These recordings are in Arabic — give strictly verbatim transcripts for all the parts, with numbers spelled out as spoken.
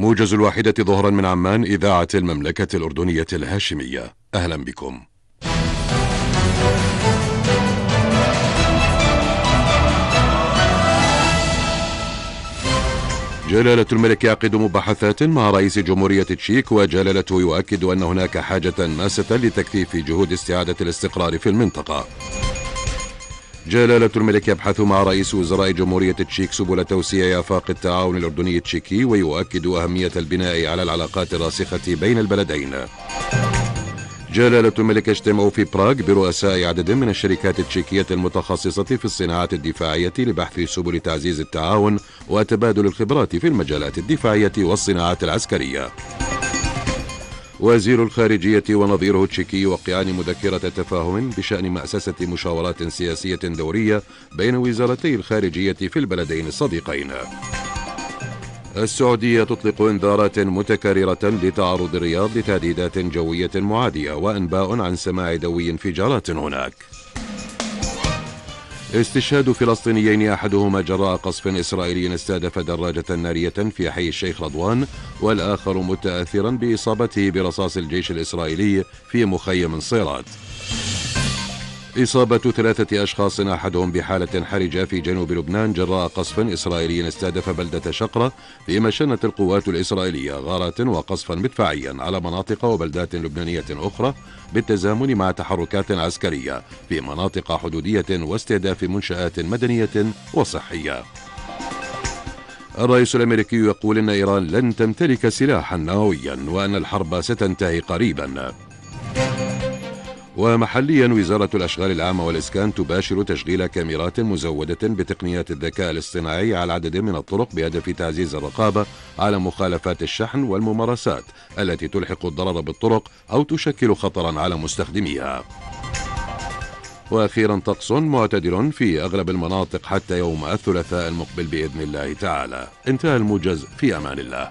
موجز الواحدة ظهرا من عمان، إذاعة المملكة الأردنية الهاشمية. أهلا بكم. جلالة الملك يعقد مباحثات مع رئيس جمهورية تشيك، وجلالته يؤكد أن هناك حاجة ماسة لتكثيف جهود استعادة الاستقرار في المنطقة. جلالة الملك يبحث مع رئيس وزراء جمهورية تشيك سبل توسيع آفاق التعاون الأردني التشيكي، ويؤكد أهمية البناء على العلاقات الراسخة بين البلدين. جلالة الملك يجتمع في براغ برؤساء عدد من الشركات التشيكية المتخصصة في الصناعات الدفاعية لبحث سبل تعزيز التعاون وتبادل الخبرات في المجالات الدفاعية والصناعات العسكرية. وزير الخارجية ونظيره التشيكي يوقعان مذكرة تفاهم بشأن مأسسة مشاورات سياسية دورية بين وزارتي الخارجية في البلدين الصديقين. السعودية تطلق إنذارات متكررة لتعرض الرياض لتهديدات جوية معادية، وأنباء عن سماع دوي انفجارات هناك. استشهاد فلسطينيين، أحدهما جراء قصف إسرائيلي استهدف دراجة نارية في حي الشيخ رضوان، والآخر متأثرا بإصابته برصاص الجيش الإسرائيلي في مخيم صيرات. إصابة ثلاثة أشخاص، أحدهم بحالة حرجة في جنوب لبنان جراء قصف إسرائيلي استهدف بلدة شقرة، فيما شنت القوات الإسرائيلية غارات وقصفا مدفعيا على مناطق وبلدات لبنانية أخرى، بالتزامن مع تحركات عسكرية في مناطق حدودية واستهداف منشآت مدنية وصحية. الرئيس الأمريكي يقول إن إيران لن تمتلك سلاحا نوويا وأن الحرب ستنتهي قريبا. ومحليا، وزارة الأشغال العامة والإسكان تباشر تشغيل كاميرات مزودة بتقنيات الذكاء الاصطناعي على عدد من الطرق بهدف تعزيز الرقابة على مخالفات الشحن والممارسات التي تلحق الضرر بالطرق أو تشكل خطرا على مستخدميها. وأخيرا، طقس معتدل في أغلب المناطق حتى يوم الثلاثاء المقبل بإذن الله تعالى. انتهى الموجز، في أمان الله.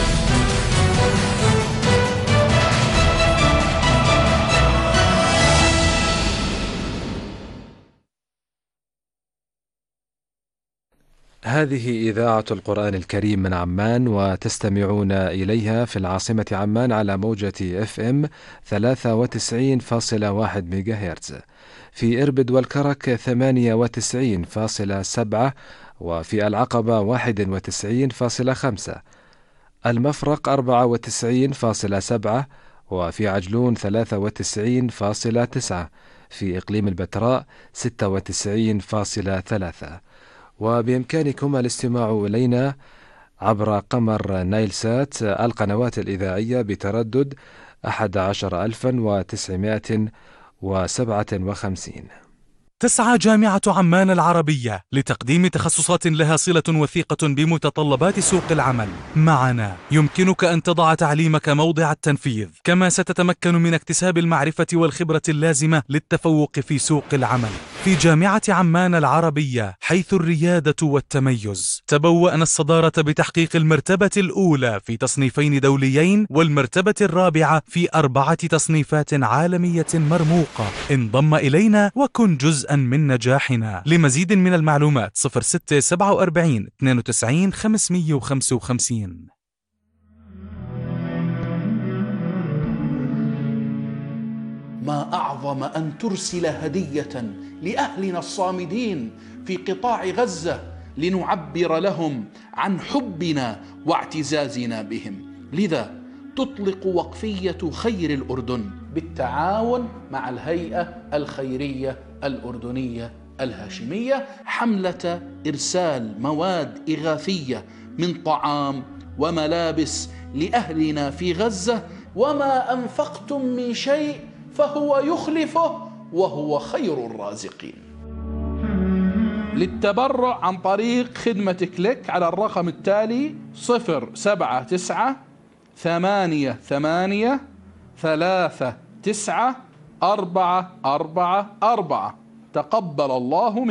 هذه إذاعة القرآن الكريم من عمان، وتستمعون إليها في العاصمة عمان على موجة اف ام ثلاثة وتسعين فاصلة واحد ميجا هرتز، في إربد والكرك ثمانية وتسعين فاصلة سبعة، وفي العقبة واحد وتسعين فاصلة خمسة، المفرق أربعة وتسعين فاصلة سبعة، وفي عجلون ثلاثة وتسعين فاصلة تسعة، في إقليم البتراء ستة وتسعين فاصلة ثلاثة. وبإمكانكم الاستماع إلينا عبر قمر نايلسات القنوات الإذاعية بتردد أحد عشر ألفا وتسعمائة وسبعة وخمسين. تسعى جامعة عمان العربية لتقديم تخصصات لها صلة وثيقة بمتطلبات سوق العمل. معنا يمكنك أن تضع تعليمك موضع التنفيذ، كما ستتمكن من اكتساب المعرفة والخبرة اللازمة للتفوق في سوق العمل. في جامعة عمان العربية، حيث الريادة والتميز، تبوأنا الصدارة بتحقيق المرتبة الأولى في تصنيفين دوليين، والمرتبة الرابعة في أربعة تصنيفات عالمية مرموقة. انضم إلينا وكن جزءا من نجاحنا. لمزيد من المعلومات صفر ستة سبعة وأربعين اثنين وتسعين خمسمائة وخمسة وخمسين. ما أعظم أن ترسل هدية لأهلنا الصامدين في قطاع غزة لنعبر لهم عن حبنا واعتزازنا بهم. لذا تطلق وقفية خير الأردن بالتعاون مع الهيئة الخيرية الأردنية الهاشمية حملة إرسال مواد إغاثية من طعام وملابس لأهلنا في غزة. وما أنفقتم من شيء فهو يخلفه وهو خير الرازقين. للتبرع عن طريق خدمة كليك على الرقم التالي صفر سبعة تسعة ثمانية ثمانية ثلاثة تسعة أربعة أربعة أربعة. تقبل الله منكم.